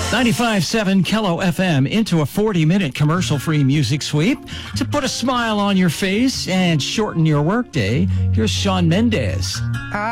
95.7 Kello FM into a 40-minute commercial-free music sweep. To put a smile on your face and shorten your workday, here's Shawn Mendes.